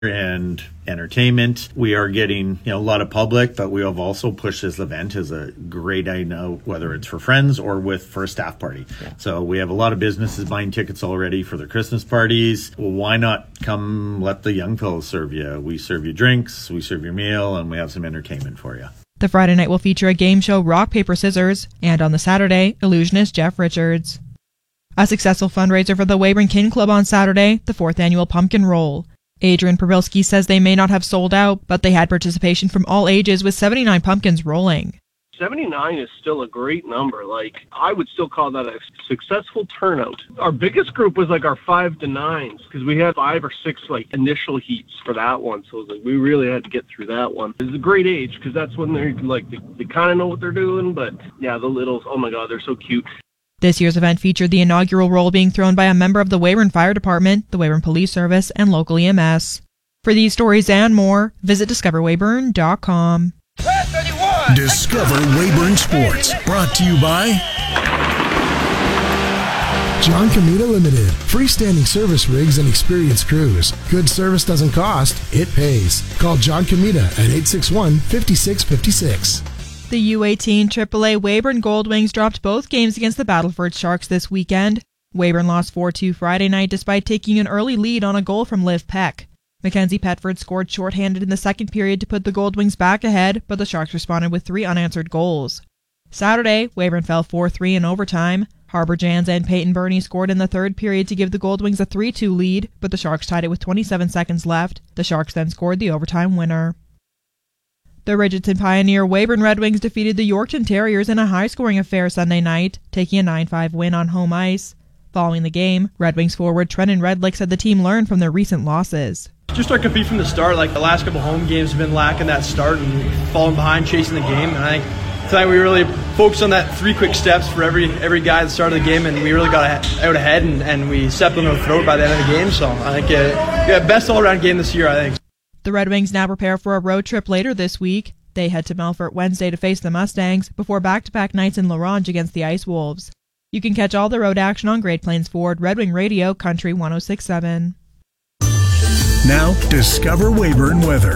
and entertainment. We are getting a lot of public, but we have also pushed this event as a great idea, whether it's for friends or for a staff party. Yeah. So we have a lot of businesses buying tickets already for their Christmas parties. Well, why not come let the young fellows serve you? We serve you drinks, we serve your meal, and we have some entertainment for you. The Friday night will feature a game show, Rock, Paper, Scissors, and on the Saturday, illusionist Jeff Richards. A successful fundraiser for the Weyburn Kin Club on Saturday, the 4th annual Pumpkin Roll. Adrian Pawlowski says they may not have sold out, but they had participation from all ages with 79 pumpkins rolling. 79 is still a great number. I would still call that a successful turnout. Our biggest group was our 5 to 9s because we had 5 or 6 initial heats for that one. So we really had to get through that one. It's a great age because that's when they're they kind of know what they're doing. But yeah, the littles, oh my God, they're so cute. This year's event featured the inaugural roll being thrown by a member of the Weyburn Fire Department, the Weyburn Police Service, and local EMS. For these stories and more, visit discoverweyburn.com. Discover Weyburn Sports, brought to you by John Comita Limited. Freestanding service rigs and experienced crews. Good service doesn't cost, it pays. Call John Comita at 861-5656. The U18 AAA Weyburn Goldwings dropped both games against the Battleford Sharks this weekend. Weyburn lost 4-2 Friday night despite taking an early lead on a goal from Liv Peck. Mackenzie Petford scored shorthanded in the second period to put the Goldwings back ahead, but the Sharks responded with 3 unanswered goals. Saturday, Weyburn fell 4-3 in overtime. Harbour Jans and Peyton Burney scored in the third period to give the Goldwings a 3-2 lead, but the Sharks tied it with 27 seconds left. The Sharks then scored the overtime winner. The Richardson Pioneer Weyburn Red Wings defeated the Yorkton Terriers in a high-scoring affair Sunday night, taking a 9-5 win on home ice. Following the game, Red Wings forward Trenton Redlick said the team learned from their recent losses. Just our compete from the start. The last couple home games have been lacking that start and falling behind chasing the game. And I think tonight we really focused on that 3 quick steps for every guy at the start of the game, and we really got out ahead and we stepped on their throat by the end of the game. So I think best all-around game this year, I think. The Red Wings now prepare for a road trip later this week. They head to Melfort Wednesday to face the Mustangs before back-to-back nights in La Ronge against the Ice Wolves. You can catch all the road action on Great Plains Ford Red Wing Radio Country 106.7. Now, discover Weyburn weather.